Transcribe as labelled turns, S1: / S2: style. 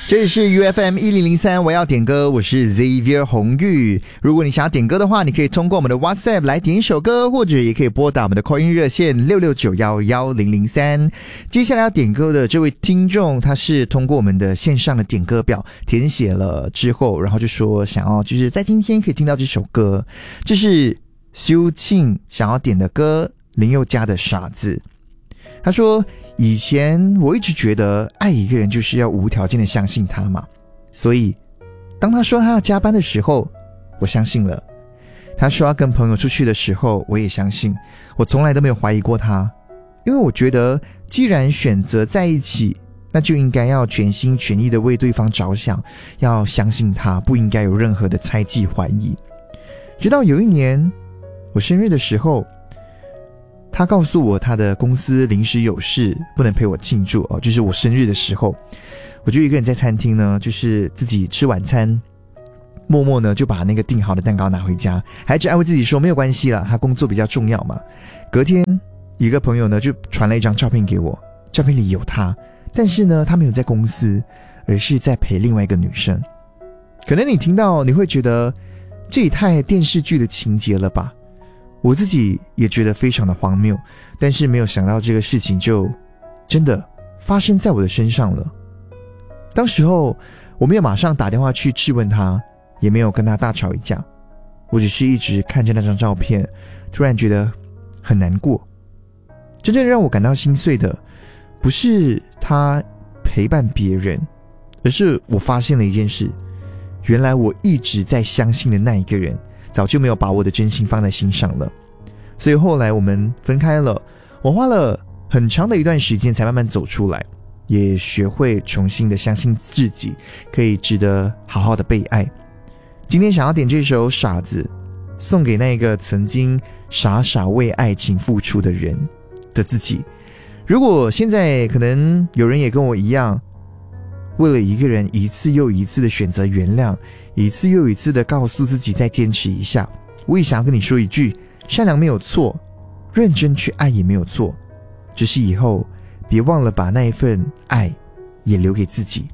S1: 这里是 UFM 1003，我要点歌，我是 Xavier 洪玉。如果你想要点歌的话，你可以通过我们的 WhatsApp 来点一首歌，或者也可以拨打我们的 call in 热线66911003。接下来要点歌的这位听众，他是通过我们的线上的点歌表填写了之后，然后就说想要就是在今天可以听到这首歌，这是修庆想要点的歌，林宥嘉的《傻子》。他说以前我一直觉得爱一个人就是要无条件的相信他嘛，所以当他说他要加班的时候，我相信了。他说要跟朋友出去的时候，我也相信。我从来都没有怀疑过他，因为我觉得既然选择在一起，那就应该要全心全意的为对方着想，要相信他，不应该有任何的猜忌怀疑。直到有一年我生日的时候，他告诉我他的公司临时有事不能陪我庆祝哦，就是我生日的时候，我就一个人在餐厅呢，就是自己吃晚餐，默默呢就把那个订好的蛋糕拿回家，还一直安慰自己说没有关系啦，他工作比较重要嘛。隔天一个朋友呢就传了一张照片给我，照片里有他，但是呢他没有在公司，而是在陪另外一个女生。可能你听到你会觉得这也太电视剧的情节了吧，我自己也觉得非常的荒谬，但是没有想到这个事情就真的发生在我的身上了。当时候我没有马上打电话去质问他，也没有跟他大吵一架，我只是一直看着那张照片，突然觉得很难过。真正让我感到心碎的不是他陪伴别人，而是我发现了一件事，原来我一直在相信的那一个人早就没有把我的真心放在心上了。所以后来我们分开了，我花了很长的一段时间才慢慢走出来，也学会重新的相信自己可以值得好好的被爱。今天想要点这首《傻子》，送给那个曾经傻傻为爱情付出的人的自己。如果现在可能有人也跟我一样，为了一个人一次又一次的选择原谅，一次又一次的告诉自己再坚持一下，我也想要跟你说一句，善良没有错，认真去爱也没有错，只是以后别忘了把那一份爱也留给自己。